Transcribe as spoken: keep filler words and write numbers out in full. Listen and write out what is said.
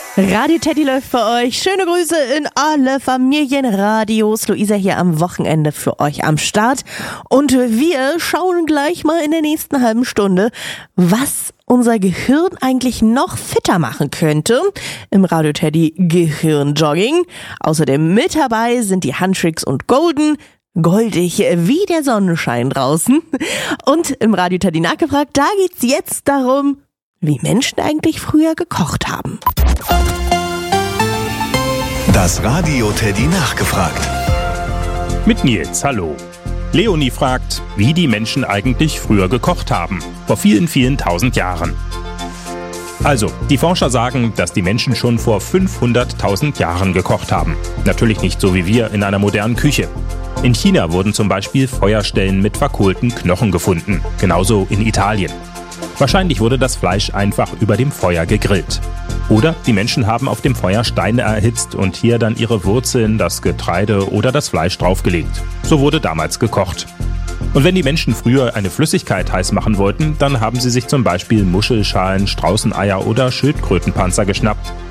Radio Teddy läuft für euch. Schöne Grüße in alle Familienradios. Luisa hier am Wochenende für euch am Start. Und wir schauen gleich mal in der nächsten halben Stunde, was unser Gehirn eigentlich noch fitter machen könnte. Im Radio Teddy Gehirnjogging. Außerdem mit dabei sind die Huntrix und Golden. Goldig wie der Sonnenschein draußen. Und im Radio Teddy nachgefragt, da geht's jetzt darum, wie Menschen eigentlich früher gekocht haben. Das Radio Teddy nachgefragt. Mit Nils, hallo. Leonie fragt, wie die Menschen eigentlich früher gekocht haben. Vor vielen, vielen tausend Jahren. Also, die Forscher sagen, dass die Menschen schon vor fünfhunderttausend Jahren gekocht haben. Natürlich nicht so wie wir in einer modernen Küche. In China wurden zum Beispiel Feuerstellen mit verkohlten Knochen gefunden. Genauso in Italien. Wahrscheinlich wurde das Fleisch einfach über dem Feuer gegrillt. Oder die Menschen haben auf dem Feuer Steine erhitzt und hier dann ihre Wurzeln, das Getreide oder das Fleisch draufgelegt. So wurde damals gekocht. Und wenn die Menschen früher eine Flüssigkeit heiß machen wollten, dann haben sie sich zum Beispiel Muschelschalen, Straußeneier oder Schildkrötenpanzer geschnappt.